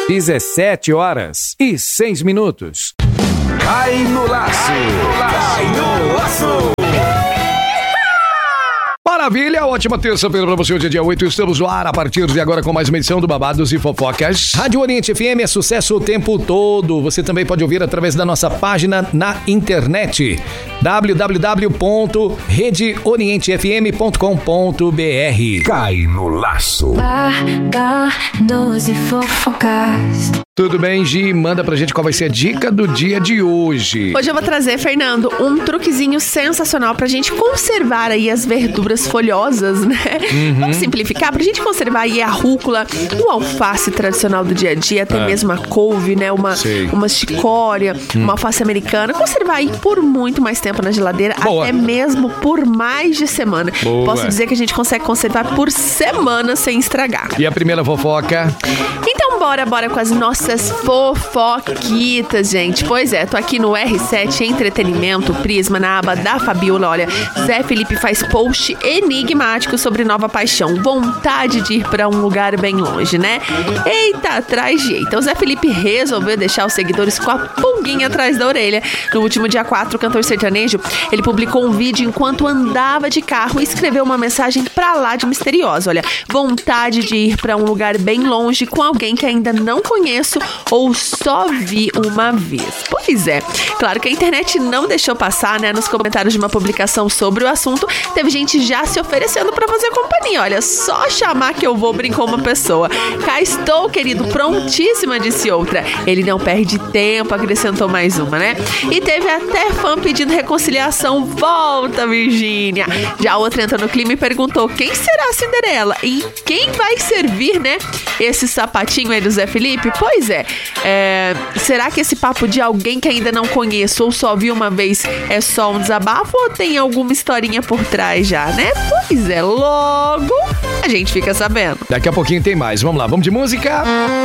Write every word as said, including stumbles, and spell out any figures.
dezessete horas e seis minutos. Cai no laço! Cai no laço! Maravilha, ótima terça-feira pra você, hoje é dia oito, estamos no ar a partir de agora com mais uma edição do Babados e Fofocas. Rádio Oriente F M é sucesso o tempo todo, você também pode ouvir através da nossa página na internet, w w w ponto rede oriente f m ponto com ponto b r. Cai no laço. Babados e Fofocas. Tudo bem, Gi? Manda pra gente qual vai ser a dica do dia de hoje. Hoje eu vou trazer, Fernando, um truquezinho sensacional pra gente conservar aí as verduras folhosas, né? Uhum. Vamos simplificar, pra gente conservar aí a rúcula, o alface tradicional do dia a dia, até é. mesmo a couve, né? Uma, uma chicória, hum. uma alface americana. Conservar aí por muito mais tempo na geladeira, Boa. até mesmo por mais de semana. Boa. Posso dizer que a gente consegue conservar por semana sem estragar. E a primeira fofoca? Então bora, bora com as nossas fofoquitas, gente. Pois é, tô aqui no R sete Entretenimento Prisma, na aba da Fabiola. Olha, Zé Felipe faz post enigmático sobre nova paixão, vontade de ir pra um lugar bem longe, né? Eita, atrás de eita. O Zé Felipe resolveu deixar os seguidores com a pulguinha atrás da orelha. No último dia quatro, o cantor sertanejo, ele publicou um vídeo enquanto andava de carro e escreveu uma mensagem pra lá de misteriosa. Olha, vontade de ir pra um lugar bem longe com alguém que ainda não conheço ou só vi uma vez. Pois é, claro que a internet não deixou passar, né? Nos comentários de uma publicação sobre o assunto, teve gente já se oferecendo pra fazer companhia. Olha, só chamar que eu vou, brincou uma pessoa. Cá estou, querido, prontíssima, disse outra. Ele não perde tempo, acrescentou mais uma, né? E teve até fã pedindo reconciliação. Volta, Virgínia. Já outra entrou no clima e perguntou: quem será a Cinderela? E quem vai servir, né? Esse sapatinho aí do Zé Felipe? Pois é, é, será que esse papo de alguém que ainda não conheço ou só vi uma vez é só um desabafo ou tem alguma historinha por trás já, né? Pois é, logo a gente fica sabendo. Daqui a pouquinho tem mais, vamos lá, vamos de música?